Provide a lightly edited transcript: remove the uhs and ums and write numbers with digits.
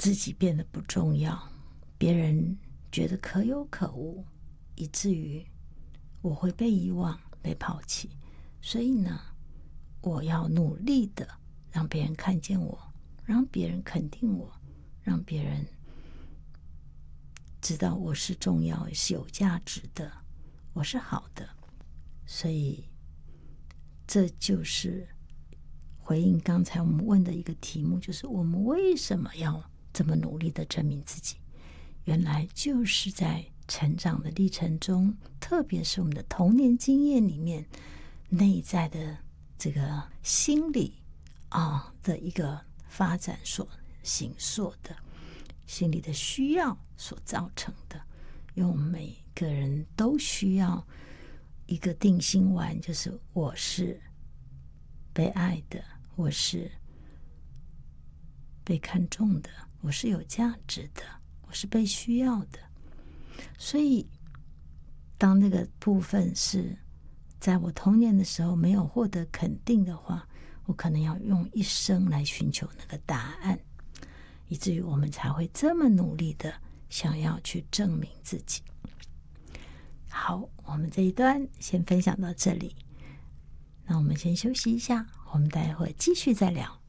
自己变得不重要，别人觉得可有可无，以至于我会被遗忘、被抛弃。所以呢，我要努力的让别人看见我，让别人肯定我，让别人知道我是重要、是有价值的，我是好的。所以这就是回应刚才我们问的一个题目，就是我们为什么要这么努力的证明自己？原来就是在成长的历程中，特别是我们的童年经验里面，内在的这个心理的一个发展所形塑的心理的需要所造成的。因为我们每个人都需要一个定心丸，就是我是被爱的，我是被看重的，我是有价值的，我是被需要的。所以当那个部分是在我童年的时候没有获得肯定的话，我可能要用一生来寻求那个答案，以至于我们才会这么努力的想要去证明自己。好，我们这一段先分享到这里，那我们先休息一下，我们待会继续再聊。